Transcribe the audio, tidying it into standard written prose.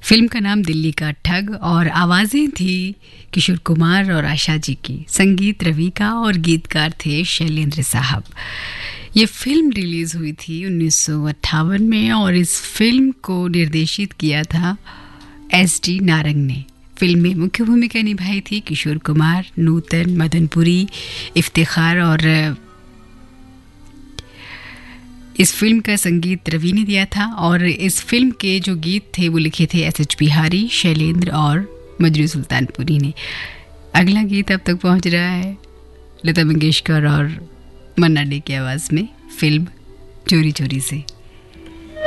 Film का नाम दिल्ली का ठग और आवाज़ें थी किशोर कुमार और आशा जी की, संगीत रवि का और गीतकार थे शैलेंद्र साहब। ये फिल्म रिलीज़ हुई थी 1958 में और इस फिल्म को निर्देशित किया था एस.डी. नारंग ने। फिल्म में मुख्य भूमिका निभाई थी किशोर कुमार, नूतन, मदनपुरी, इफ्तिखार और इस फिल्म का संगीत रवि ने दिया था और इस फिल्म के जो गीत थे वो लिखे थे एस.एच. बिहारी, शैलेंद्र और मजरू सुल्तानपुरी ने। अगला गीत अब तक पहुंच रहा है लता मंगेशकर और मन्ना डे की आवाज़ में, फिल्म चोरी चोरी से।